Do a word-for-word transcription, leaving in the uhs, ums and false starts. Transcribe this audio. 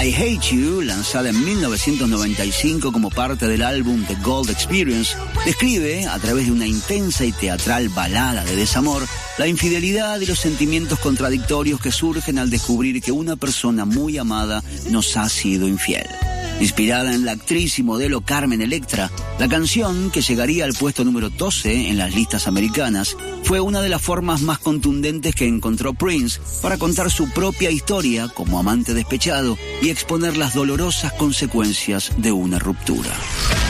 I Hate You, lanzada en mil novecientos noventa y cinco como parte del álbum The Gold Experience, describe, a través de una intensa y teatral balada de desamor, la infidelidad y los sentimientos contradictorios que surgen al descubrir que una persona muy amada nos ha sido infiel. Inspirada en la actriz y modelo Carmen Electra, la canción, que llegaría al puesto número doce en las listas americanas, fue una de las formas más contundentes que encontró Prince para contar su propia historia como amante despechado y exponer las dolorosas consecuencias de una ruptura.